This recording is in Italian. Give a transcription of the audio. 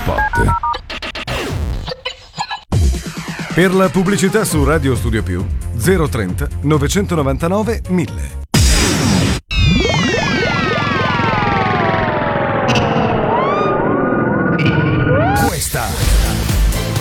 spot. Per la pubblicità su Radio Studio Più 030 999 1000.